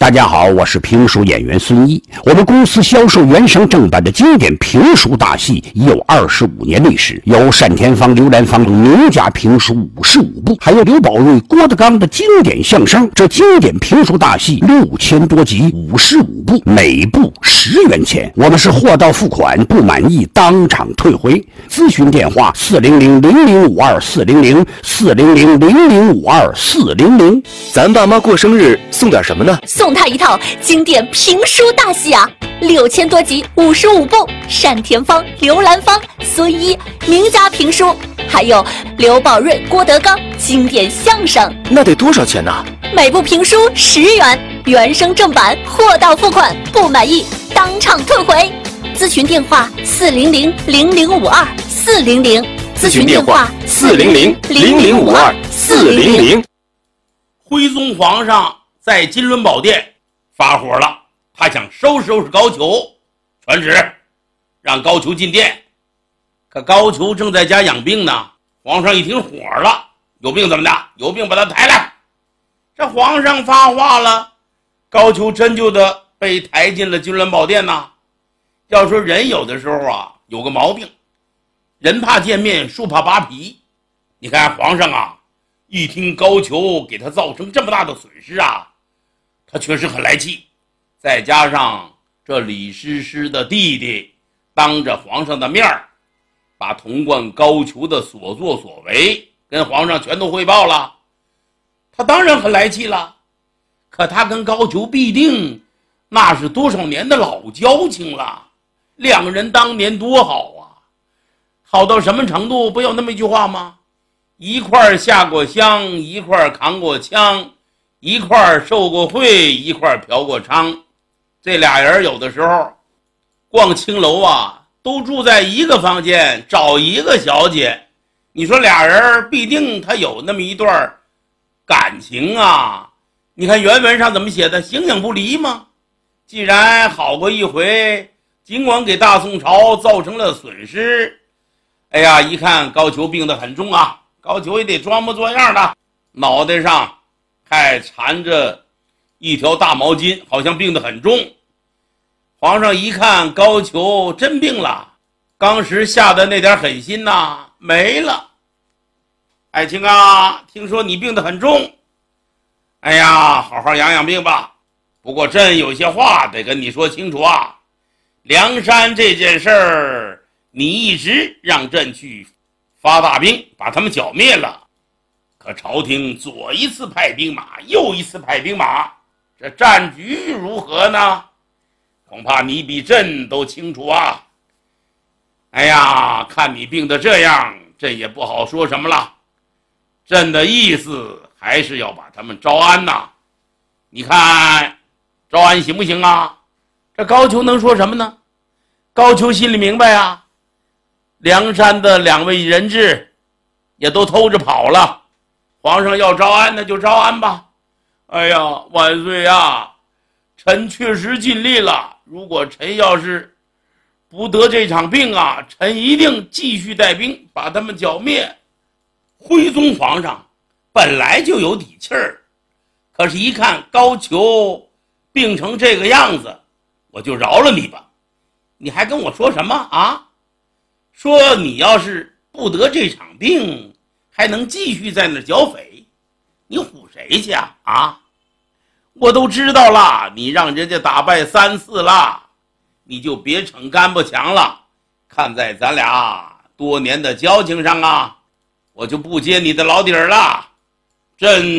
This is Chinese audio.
大家好，我是评书演员孙一。我们公司销售原声正版的经典评书大戏已有25年历史，有单田芳、刘兰芳名家评书55部，还有刘宝瑞、郭德纲的经典相声。这经典评书大戏6000多集，55部，每部10元钱。我们是货到付款，不满意当场退回。咨询电话400-0052-400，400-0052-400。 咱爸妈过生日送点什么呢？ 送他一套经典评书大戏啊，6000多集，55部，单田芳、刘兰芳、孙一名家评书，还有刘宝瑞、郭德纲经典相声。 那得多少钱呢？ 每部评书10元，原声正版，货到付款，不满意当场退回。咨询电话400-0052-400， 咨询电话400-0052-400。 徽宗皇上在金轮宝殿发火了，他想收拾高俅，传旨让高俅进殿。可高俅正在家养病呢，皇上一听火了，有病怎么的？有病把他抬来。这皇上发话了，高俅真就的被抬进了金轮宝殿呐。要说人有的时候啊，有个毛病，人怕见面，树怕扒皮。你看皇上啊，一听高俅给他造成这么大的损失啊，他确实很来气。再加上这李师师的弟弟当着皇上的面把童贯高俅的所作所为跟皇上全都汇报了，他当然很来气了。可他跟高俅必定那是多少年的老交情了，两个人当年多好啊，好到什么程度？不有那么一句话吗？一块下过乡，一块扛过枪，一块受过贿，一块嫖过娼。这俩人有的时候逛青楼啊，都住在一个房间，找一个小姐。你说俩人必定他有那么一段感情啊。你看原文上怎么写的？形影不离吗？既然好过一回，尽管给大宋朝造成了损失，哎呀，一看高俅病得很重啊，高俅也得装模作样的，脑袋上还缠着一条大毛巾，好像病得很重。皇上一看高俅真病了，当时下的那点狠心呐没了。爱卿啊，听说你病得很重，哎呀，好好养养病吧。不过朕有些话得跟你说清楚啊。梁山这件事儿，你一直让朕去发大兵把他们剿灭了，可朝廷左一次派兵马，右一次派兵马，这战局如何呢？恐怕你比朕都清楚啊。哎呀，看你病得这样，朕也不好说什么了。朕的意思还是要把他们招安呐。你看招安行不行啊？这高俅能说什么呢？高俅心里明白啊，梁山的2位人质也都偷着跑了，皇上要招安那就招安吧。哎呀，万岁啊，臣确实尽力了，如果臣要是不得这场病啊，臣一定继续带兵把他们剿灭。徽宗皇上本来就有底气儿，可是一看高俅病成这个样子，我就饶了你吧。你还跟我说什么啊？说你要是不得这场病，还能继续在那剿匪，你唬谁去啊？我都知道了，你让人家打败3次了，你就别逞干巴强了。看在咱俩多年的交情上啊，我就不揭你的老底儿了。朕